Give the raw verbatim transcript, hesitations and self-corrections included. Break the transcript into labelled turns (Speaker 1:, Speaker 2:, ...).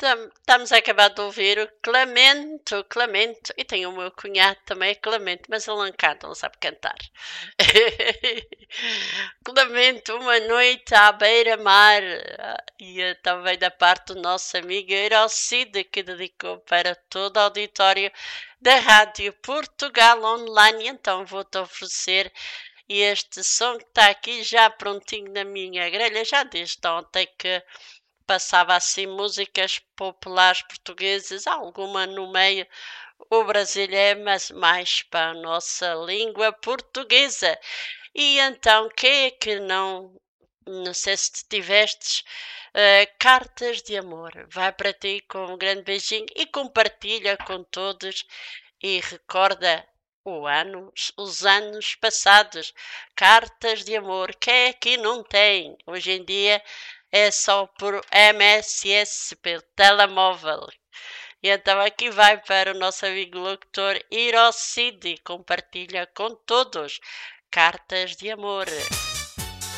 Speaker 1: tam- estamos a acabar de ouvir o Clemento, Clemento, e tem o meu cunhado também, é Clemento, mas ele não canta, não sabe cantar. Clemento, uma noite à beira-mar, e eh, também da parte do nosso amigo Eurocide, que dedicou para todo o auditório da Rádio Portugal Online. Então vou-te oferecer este som que está aqui já prontinho na minha grelha, já desde ontem que passava assim músicas populares portuguesas, alguma no meio o brasileiro, mas mais para a nossa língua portuguesa. E então, quem é que não, não sei se te tivestes, uh, cartas de amor, vai para ti com um grande beijinho e compartilha com todos e recorda o ano, os anos passados, cartas de amor, quem é que não tem? Hoje em dia é só por M S S, pelo telemóvel. E então aqui vai para o nosso amigo locutor Irocide, compartilha com todos cartas de amor.